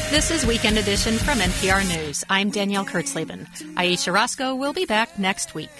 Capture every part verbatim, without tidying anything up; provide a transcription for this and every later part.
This is Weekend Edition from N P R News. I'm Danielle Kurtzleben. Aisha Roscoe will be back next week.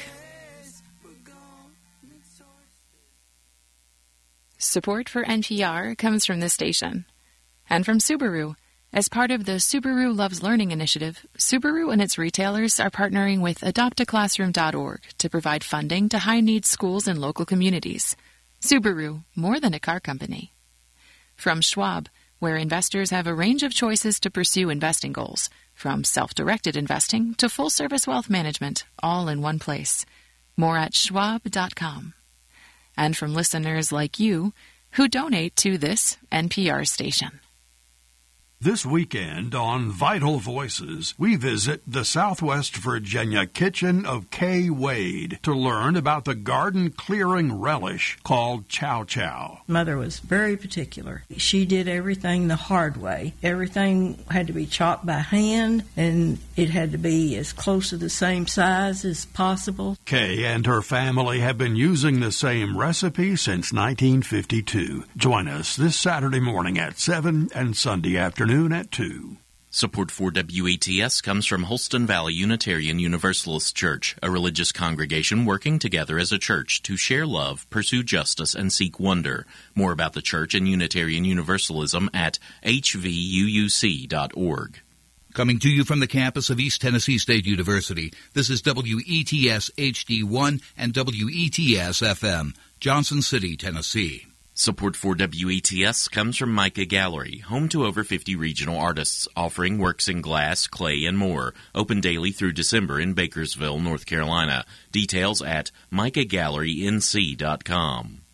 Support for N P R comes from this station and from Subaru. As part of the Subaru Loves Learning initiative, Subaru and its retailers are partnering with adopt a classroom dot org to provide funding to high-needs schools and local communities. Subaru, more than a car company. From Schwab, where investors have a range of choices to pursue investing goals, from self-directed investing to full-service wealth management, all in one place. More at schwab dot com. And from listeners like you who donate to this N P R station. This weekend on Vital Voices, we visit the Southwest Virginia kitchen of Kay Wade to learn about the garden clearing relish called chow chow. Mother was very particular. She did everything the hard way. Everything had to be chopped by hand, and it had to be as close to the same size as possible. Kay and her family have been using the same recipe since nineteen fifty-two. Join us this Saturday morning at seven and Sunday afternoon at two. Support for W A T S comes from Holston Valley Unitarian Universalist Church, a religious congregation working together as a church to share love, pursue justice, and seek wonder. More about the church and Unitarian Universalism at h v u u c dot org. Coming to you from the campus of East Tennessee State University, this is W E T S H D one and W E T S F M, Johnson City, Tennessee. Support for W E T S comes from Micah Gallery, home to over fifty regional artists, offering works in glass, clay, and more. Open daily through December in Bakersville, North Carolina. Details at micah gallery n c dot com.